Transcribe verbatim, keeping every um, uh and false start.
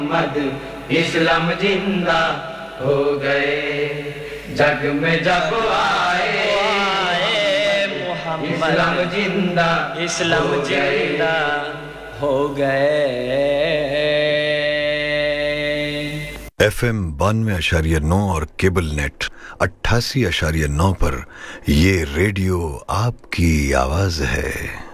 मोहम्मद इस्लाम जिंदा हो गए, जग में जब आए मोहम्मद इस्लाम जिंदा इस्लाम जिंदा हो गए। एफ एम बानवे अशारिया नौ और केबल नेट अट्ठासी अशारिया नौ पर ये रेडियो आपकी आवाज है।